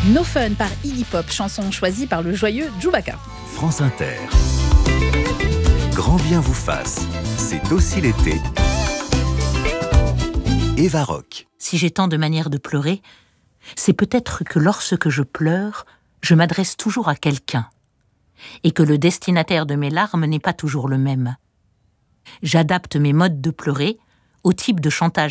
No Fun par Iggy Pop, chanson choisie par le joyeux Chewbacca. France Inter. Grand bien vous fasse, c'est aussi l'été. Eva Rock. Si j'ai tant de manières de pleurer, c'est peut-être que lorsque je pleure, je m'adresse toujours à quelqu'un, et que le destinataire de mes larmes n'est pas toujours le même. J'adapte mes modes de pleurer au type de chantage